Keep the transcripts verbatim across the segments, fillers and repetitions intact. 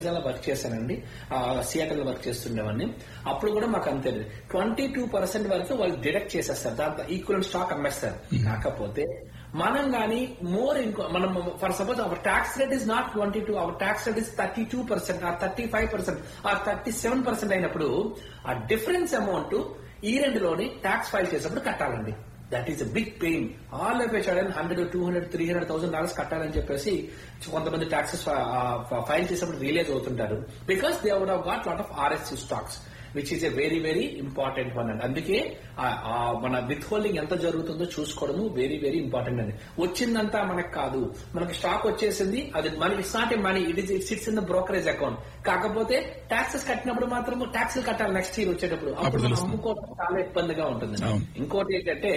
Work చేశానండి, Seattle work చేస్తుండేవాడిని. అప్పుడు కూడా మాకు అంతే ట్వంటీ టూ పర్సెంట్ వరకు వాళ్ళు డిడక్ట్ చేసేస్తారు, దాంతో ఈక్వల్ స్టాక్ అమ్మేస్తారు. కాకపోతే మనం గానీ మోర్ ఇంకో మనం for suppose hour tax rate is not twenty two, hour tax rate is thirty two percent are thirty five percent are thirty seven percent అయినప్పుడు ఆ డిఫరెన్స్ అమౌంట్ ఈ రెండులోని ట్యాక్స్ ఫైల్ చేసినప్పుడు కట్టాలండి. That is a big pain. All of A sudden hundred two hundred three hundred thousand dollars కట్టాలని చెప్పేసి కొంతమంది taxes file చేసినప్పుడు release అవుతుంటారు. Because they would have got lot of RSU stocks which is a very very important one అండి. అందుకే మన with holding ఎంత జరుగుతుందో చూసుకోవడము వెరీ వెరీ ఇంపార్టెంట్ అండి. వచ్చిందంతా మనకు కాదు, మనకి స్టాక్ వచ్చేసింది, అది మనకి it's not a money, it is it sits in the brokerage account. కాకపోతే ట్యాక్సెస్ కట్టినప్పుడు మాత్రం ట్యాక్స్లు కట్టాలి నెక్స్ట్ ఇయర్ వచ్చేటప్పుడు, అప్పుడు అమ్ముకోవడం చాలా ఇబ్బందిగా ఉంటుంది. ఇంకోటి ఏంటంటే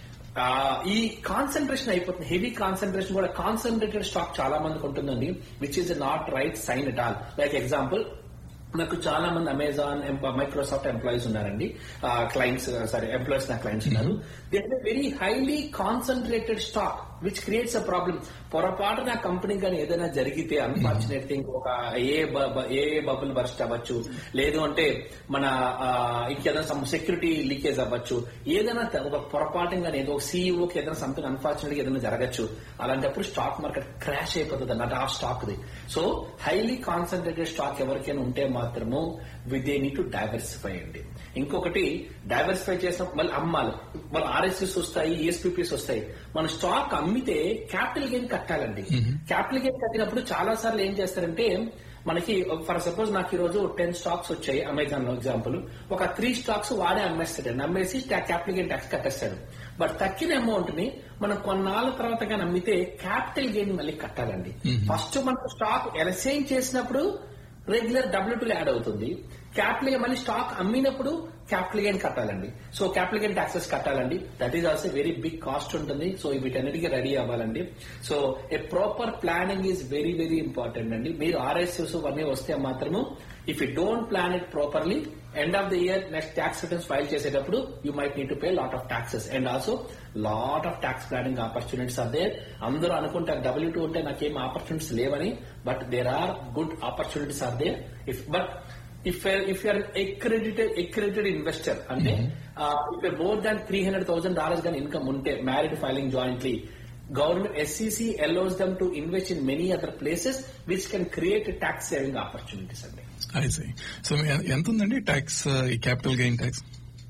ఈ కాన్సన్ట్రేషన్ అయిపోతుంది, హెవీ కాన్సన్ట్రేషన్ కూడా. కాన్సన్ట్రేటెడ్ స్టాక్ చాలా మందికి ఉంటుందండి, which is not right sign at all. Like example, నాకు చాలా మంది అమెజాన్, మైక్రోసాఫ్ట్ ఎంప్లాయీస్ ఉన్నారండి, క్లయింట్స్ సారీ ఎంప్లాయీస్ నా క్లయింట్స్ ఉన్నారు. They have very highly concentrated stock which creates a problem. పొరపాటు నా కంపెనీ కానీ ఏదైనా జరిగితే అన్ఫార్చునేట్ థింగ్, ఒక ఏ ఏ బబుల్ బర్స్ట్ అవ్వచ్చు, లేదు అంటే మన ఇంకేదైనా సెక్యూరిటీ లీకేజ్ అవ్వచ్చు, ఏదైనా ఒక పొరపాటు కానీ ఏదో సీఈఓకి ఏదైనా సంథింగ్ అన్ఫార్చునేట్ గా ఏదైనా జరగచ్చు. అలాంటప్పుడు స్టాక్ మార్కెట్ క్రాష్ అయిపోతుంది అన్నట్టు ఆ stock the. So highly concentrated stock ఎవరికైనా ఉంటే మాత్రము దే నీడ్ టు డైవర్సిఫై అండి. ఇంకొకటి డైవర్సిఫై చేసిన మళ్ళీ అమ్మాలి, మళ్ళీ ఆర్ఎస్ఎస్ వస్తాయి, ఈఎస్పీపీస్ వస్తాయి. మన స్టాక్ అమ్మితే క్యాపిటల్ గెయిన్ కట్టాలండి. క్యాపిటల్ గెయిన్ కట్టినప్పుడు చాలా సార్లు ఏం చేస్తారంటే, మనకి ఫర్ సపోజ్ నాకు ఈ రోజు టెన్ స్టాక్స్ వచ్చాయి అమెజాన్ లో ఎగ్జాంపుల్, ఒక త్రీ స్టాక్స్ వాడే అమ్మేస్తాడు, అమ్మేసి క్యాపిటల్ గెయిన్ ట్యాక్స్ కట్టేస్తాడు. బట్ తక్కిన అమౌంట్ ని మనం కొన్నాళ్ళ తర్వాత కానీ అమ్మితే క్యాపిటల్ గెయిన్ మళ్ళీ కట్టాలండి. ఫస్ట్ మనకు స్టాక్ ఎక్స్చేంజ్ చేసినప్పుడు రెగ్యులర్ డబ్ల్యూ టూ యాడ్ అవుతుంది, క్యాపిటల్ గెయిన్ మళ్ళీ స్టాక్ అమ్మినప్పుడు క్యాపిటల్ గెయిన్ కట్టాలండి. సో క్యాపిటల్ గెయిన్ టాక్సెస్ కట్టాలండి. That is also very big cost ఉంటుంది. సో వీటన్నిటికీ రెడీ అవ్వాలండి. So a proper planning is very very important అండి. మీరు ఆర్ఎస్ఎస్ అన్నీ వస్తే మాత్రము, if you don't plan it properly, end of the year next tax returns file చేసేటప్పుడు you might need to pay lot of taxes and also lot of tax planning opportunities are there. అందరూ అనుకుంటారు W two ఉంటే నాకేం opportunities లేవని, but there are good opportunities are there. If but if if you're accredited accredited investor అంటే if more than three hundred thousand dollars కానీ income ఉంటే, married filing jointly, government S E C allows them to invest in many other places which can create tax saving opportunities అండి. I see. So ఎంత ఉందండి tax, capital gain tax?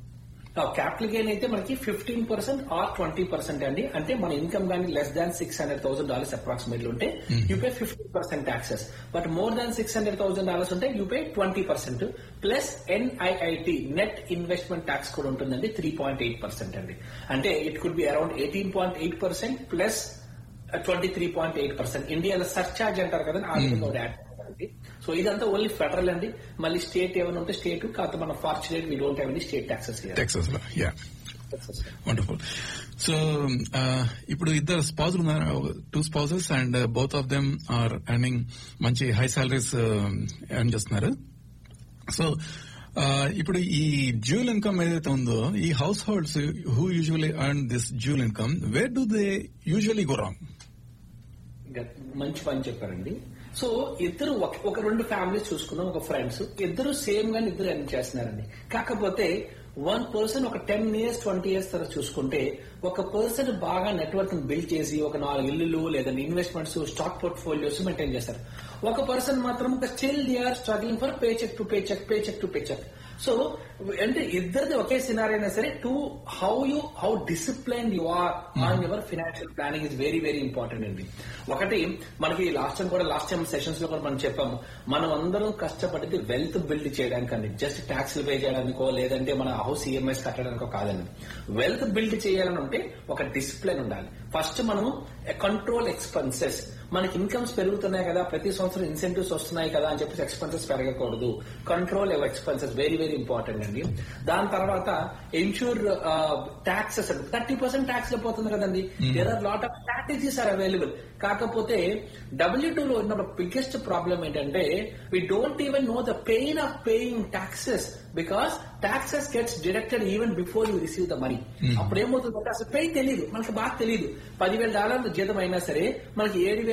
Capital gain అయితే మనకి fifteen percent are twenty percent అండి. అంటే మన income కానీ less than six hundred thousand dollars approximately ఉంటే you pay fifteen percent taxes. But more than six hundred thousand dollars ఉంటే you pay twenty percent plus NIIT net investment tax కూడా ఉంటుందండి, three point eight percent అండి. అంటే it could be around eighteen point eight percent plus twenty three point eight percent. ఇండియాలో surcharge అంటారు కదా, ఆ విధంగా యాడ్. సో ఇదంతా ఓన్లీ ఫెడరల్ అండి. మళ్ళీ స్టేట్ ఏమైనా ఉంటే స్టేట్, కాకపోతే మన fortunate we don't have any state taxes Texas లో. Yeah, wonderful. సో ఇప్పుడు ఇద్దరు స్పౌజులు ఉన్నారు, two spouses, and both of them are earning మంచి హై సాలరీస్ ఎర్న్ చేస్తున్నారు. సో ఇప్పుడు ఈ డ్యూల్ ఇన్కమ్ ఏదైతే ఉందో, ఈ house holds who usually earn this dual income, where do they usually go wrong? మంచి పని చెప్పారండి. సో ఇద్దరు ఒక రెండు ఫ్యామిలీస్ చూసుకున్నాం, ఒక ఫ్రెండ్స్, ఇద్దరు సేమ్ గాని ఇద్దరు ఎర్న్ చేస్తున్నారండి. కాకపోతే వన్ పర్సన్ ఒక టెన్ ఇయర్స్ ట్వంటీ ఇయర్స్ తర్వాత చూసుకుంటే, ఒక పర్సన్ బాగా నెట్వర్క్ బిల్డ్ చేసి ఒక నాలుగు ఇల్లులు లేదా ఇన్వెస్ట్మెంట్స్, స్టాక్ పోర్ట్ఫోలియోస్ మెయింటైన్ చేస్తారు. ఒక పర్సన్ మాత్రం ఒక still they are struggling for pay cheque to pay check pay cheque to pay check. So అంటే ఇద్దరిది ఒకే సినారీ అయినా సరే, to how you how discipline you are on your financial planning is very very important అండి. ఒకటి మనకి last time కూడా last time sessions లో కూడా మనం చెప్పాము, మనం అందరం కష్టపడితే వెల్త్ బిల్డ్ చేయడానికి అండి, జస్ట్ ట్యాక్స్లు పే చేయడానికో లేదంటే మన హౌస్ ఈఎంఐస్ కట్టడానికో కాదండి. వెల్త్ బిల్డ్ చేయాలని ఉంటే ఒక డిసిప్లిన్ ఉండాలి. ఫస్ట్ మనము కంట్రోల్ ఎక్స్పెన్సెస్. మనకి ఇన్కమ్స్ పెరుగుతున్నాయి కదా, ప్రతి సంవత్సరం ఇన్సెంటివ్స్ వస్తున్నాయి కదా అని చెప్పేసి expenses పెరగకూడదు. Control your expenses very very important అండి. దాని తర్వాత ఇన్షూర్ ట్యాక్సెస్ అండి, థర్టీ పర్సెంట్ ట్యాక్స్ లో పోతుంది కదండి. There are lot of strategies are available. కాకపోతే డబ్ల్యూ టూ లో ఉన్న బిగ్గెస్ట్ ప్రాబ్లం ఏంటంటే, we don't even know the pain of paying taxes because taxes gets deducted even before you receive the money. అప్పుడు ఏమవుతుందంటే అసలు పే తెలియదు, మనకి బాగా తెలియదు. పదివేల డాలర్ల జీతం అయినా సరే మనకి ఏడు వేల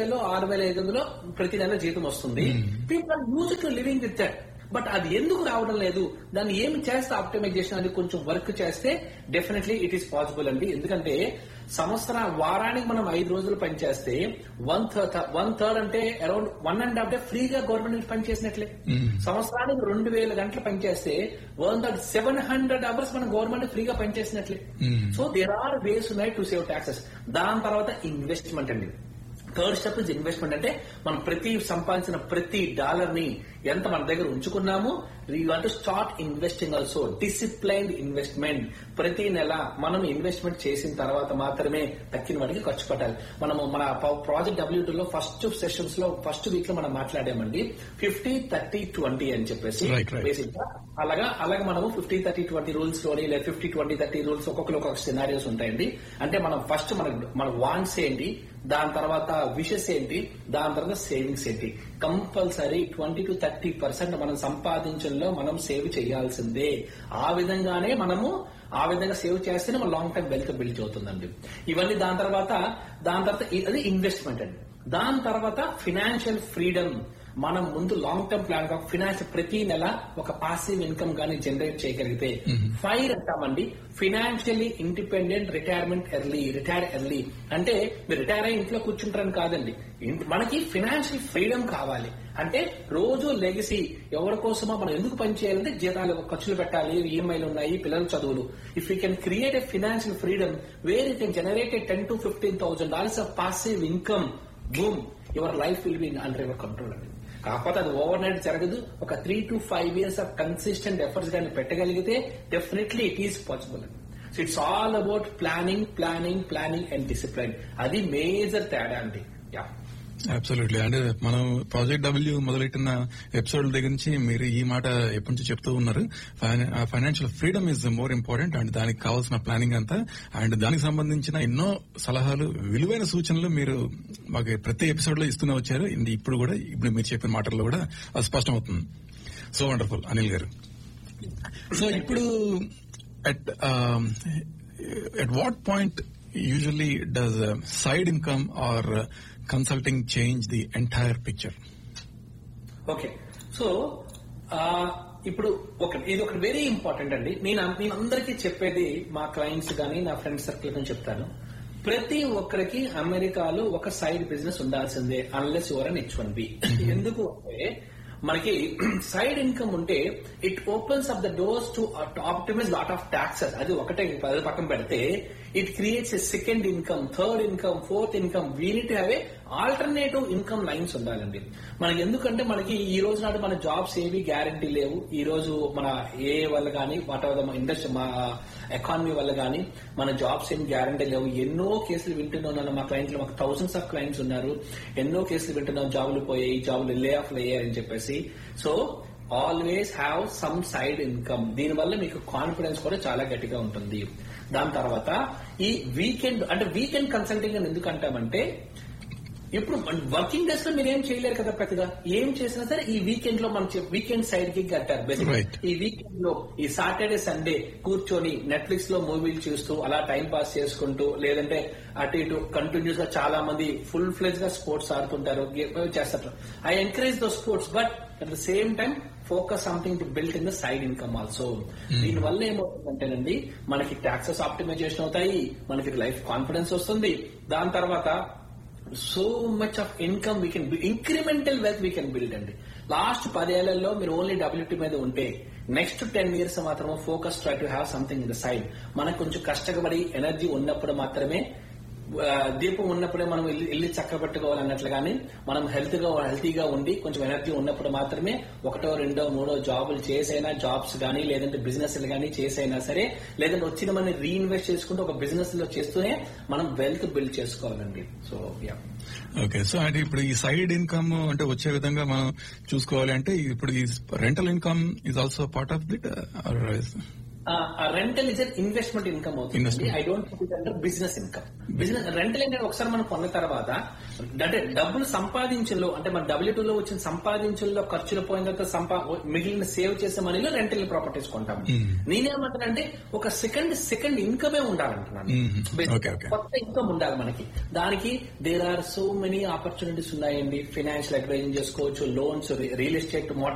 వేలు ఆరు వేల ఐదు వందలు ప్రతి నెల జీతం వస్తుంది. People are use to living with that. But అది ఎందుకు రావడం లేదు, దాన్ని ఏమి చేస్తే ఆప్టిమైజేషన్ అది కొంచెం వర్క్ చేస్తే డెఫినెట్లీ ఇట్ ఈస్ పాసిబుల్ అండి. ఎందుకంటే సంవత్సర వారానికి మనం ఐదు రోజులు పనిచేస్తే వన్ థర్డ్ వన్ థర్డ్ అంటే around one and half day ఫ్రీగా గవర్నమెంట్ పనిచేసినట్లే. సంవత్సరానికి రెండు వేల గంటలు పనిచేస్తే one third seven hundred hours మనం గవర్నమెంట్ ఫ్రీగా పనిచేసినట్లే. సో దేర్ ఆర్ వేస్ ఉన్నాయి టు సేవ్ టాక్సెస్. దాని తర్వాత ఇన్వెస్ట్మెంట్ అండి. Third step is investment. అంటే మనం ప్రతి సంపాదించిన ప్రతి డాలర్ ని ఎంత మన దగ్గర ఉంచుకున్నాము, we want to start investing also. Disciplined investment. ప్రతి నెల మనం ఇన్వెస్ట్మెంట్ చేసిన తర్వాత మాత్రమే తక్కిన వాటికి ఖర్చు పెట్టాలి. మనము మన ప్రాజెక్ట్ డబ్ల్యూటూ లో ఫస్ట్ సెషన్స్ లో ఫస్ట్ వీక్ లో మనం మాట్లాడామండి ఫిఫ్టీ థర్టీ ట్వంటీ అని చెప్పేసి. బేసిక్ గా అలాగా అలాగే మనము ఫిఫ్టీ థర్టీ ట్వంటీ రూల్స్ లోని లేదా ఫిఫ్టీ ట్వంటీ థర్టీ రూల్స్ ఒక్కొక్కరు ఒక్కొక్క సినారియోస్ ఉంటాయండి. అంటే మనం ఫస్ట్ మన మన వాంట్స్ ఏంటి, దాని తర్వాత విషెస్ ఏంటి, దాని తర్వాత సేవింగ్స్ ఏంటి. Compulsory twenty to thirty percent మనం సంపాదించడంలో మనం సేవ్ చేయాల్సిందే. ఆ విధంగానే మనము ఆ విధంగా సేవ్ చేస్తేనే మన లాంగ్ టైం వెల్త్ బిల్డ్ అవుతుందండి. ఇవన్నీ దాని తర్వాత దాని తర్వాత అది ఇన్వెస్ట్మెంట్ అండి. దాని తర్వాత ఫినాన్షియల్ ఫ్రీడమ్. మనం ముందు లాంగ్ టర్మ్ ప్లాన్ గా ఫినాన్షియల్ ప్రతి నెల ఒక పాసివ్ ఇన్కమ్ గానీ జనరేట్ చేయగలిగితే ఫైర్ అంటామండి. Financially independent retirement early. Retire early అంటే మీరు రిటైర్ అయ్యి ఇంట్లో కూర్చుంటారని కాదండి. మనకి ఫినాన్షియల్ ఫ్రీడమ్ కావాలి. అంటే రోజు లెగసీ ఎవరి కోసమో మనం ఎందుకు పని చేయాలంటే జీతాలు ఖర్చులు పెట్టాలి, ఈఎంఐలు ఉన్నాయి, పిల్లల చదువులు. If you can create a financial freedom where you can generate a ten to fifteen thousand dollars of passive income, boom, your life will be under your control అండి. కాకపోతే అది ఓవర్ నైట్ జరగదు. ఒక three to five years of consistent efforts కానీ పెట్టగలిగితే definitely it is possible అండి. So it's all about planning planning planning and discipline. అది major తేడా అండి. Yeah, absolutely. అంటే మనం ప్రాజెక్ట్ డబ్ల్యూ మొదలెట్టిన ఎపిసోడ్ దగ్గర నుంచి మీరు ఈ మాట ఎప్పటి నుంచి చెప్తూ ఉన్నారు. Financial freedom is more important and దానికి కావాల్సిన ప్లానింగ్ అంతా అండ్ దానికి సంబంధించిన ఎన్నో సలహాలు, విలువైన సూచనలు మీరు మాకు ప్రతి ఎపిసోడ్ లో ఇస్తూనే వచ్చారు. ఇప్పుడు కూడా ఇప్పుడు మీరు చెప్పిన మాటల్లో కూడా అది స్పష్టమవుతుంది. సో వండర్ఫుల్ అనిల్ గారు. సో ఇప్పుడు at at what point usually does uh, side income or uh, consulting change the entire picture? Okay, so uh, ఇప్పుడు ఒక ఇది ఒక వెరీ ఇంపార్టెంట్ అండి. నేను నేను అందరికీ చెప్పేది మా క్లయింట్స్ గానీ నా ఫ్రెండ్ సర్కిల్ కానీ చెప్తాను. ప్రతి ఒక్కరికి అమెరికాలో ఒక సైడ్ బిజినెస్ ఉండాల్సిందే unless your an H one B. ఎందుకు అంటే మనకి సైడ్ ఇన్కమ్ ఉంటే it opens up the doors to optimise lot of taxes. అది ఒకటే పది పక్కన పెడితే it creates a second income, third income, fourth income. We need to have a alternative income lines ఉండాలండి మనకి. ఎందుకంటే మనకి ఈ రోజు నాడు మన జాబ్స్ ఏవి గ్యారంటీ లేవు. ఈ రోజు మన ఏ వల్ల కానీ వాట్ ఎవర్ ఇండస్ట్రీ మా ఎకానమీ వల్ల కానీ మన జాబ్స్ ఏమి గ్యారంటీ లేవు. ఎన్నో కేసులు వింటున్నాను. మా క్లయింట్లు మాకు థౌసండ్స్ ఆఫ్ క్లయింట్స్ ఉన్నారు. ఎన్నో కేసులు వింటున్నాం, జాబులు పోయాయి, జాబులు లే ఆఫ్ అయ్యారని చెప్పేసి. So always have some side income. దీనివల్ల మీకు కాన్ఫిడెన్స్ కూడా చాలా గట్టిగా ఉంటుంది. దాని తర్వాత ఈ వీకెండ్ అంటే వీకెండ్ కన్సల్టింగ్ అని ఎందుకు అంటామంటే ఇప్పుడు వర్కింగ్ డేస్ లో మీరు ఏం చేయలేరు కదా పెద్దగా. ఏం చేసినా సరే ఈ వీకెండ్ లో మనం వీకెండ్ సైడ్ కి అంటారు బేసిక్. ఈ వీకెండ్ లో ఈ సాటర్డే సండే కూర్చొని నెట్ఫ్లిక్స్ లో మూవీలు చూస్తూ అలా టైం పాస్ చేసుకుంటూ, లేదంటే అటు ఇటు కంటిన్యూస్ గా చాలా మంది ఫుల్ ఫ్లెజ్ గా స్పోర్ట్స్ ఆడుతుంటారు, చేస్తారు. I encourage though sports but at the same time focus something to build in the side income also. దీని వల్ల ఏమవుతుందంటేనండి మనకి టాక్సెస్ ఆప్టిమైజేషన్ అవుతాయి, మనకి లైఫ్ కాన్ఫిడెన్స్ వస్తుంది. దాని తర్వాత so much of income we can incremental wealth we can build అండి. Last పదేళ్లలో మీరు ఓన్లీ డబ్ల్యూటీ మీద ఉంటే నెక్స్ట్ టెన్ ఇయర్స్ మాత్రం focus try to have something in the side. మనకు కొంచెం కష్టపడి ఎనర్జీ ఉన్నప్పుడు మాత్రమే, దీపం ఉన్నప్పుడే మనం ఇల్లు చక్కబెట్టుకోవాలి అన్నట్లుగానే మనం హెల్త్ గా హెల్తీగా ఉండి కొంచెం ఎనర్జీ ఉన్నప్పుడు మాత్రమే ఒకటో రెండో మూడో జాబులు చేసైనా, జాబ్స్ గానీ లేదంటే బిజినెస్ గానీ చేసైనా సరే, లేదంటే వచ్చిన మనం రీఇన్వెస్ట్ చేసుకుంటూ ఒక బిజినెస్ లో చేస్తూనే మనం వెల్త్ బిల్డ్ చేసుకోవాలండి. So yeah, okay. సో అంటే ఇప్పుడు ఈ సైడ్ ఇన్కమ్ అంటే వచ్చే విధంగా మనం చూసుకోవాలి అంటే ఇప్పుడు ఈ rental income is also part of దిట్. Rental is investment income అవుతుంది. I don't under business income. Business rental ఏంటంటే ఒకసారి మనం కొన్న తర్వాత అంటే డబ్బులు సంపాదించలో అంటే మన డబ్ల్యూ టూ లో వచ్చిన సంపాదించలో ఖర్చులు పోయిన తర్వాత సంపా మిగిలిన సేవ్ చేసే మనీలో రెంటల్ ప్రాపర్టీస్ కొంటాము. నేనేమంటానంటే ఒక సెకండ్ సెకండ్ ఇన్కమే ఉండాలంటున్నాను. కొత్త ఇన్కమ్ ఉండాలి మనకి. దానికి there are so many opportunities ఉన్నాయండి. ఫైనాన్షియల్ అడ్వైజింగ్ చేసుకోవచ్చు, లోన్స్, రియల్ ఎస్టేట్, మోటార్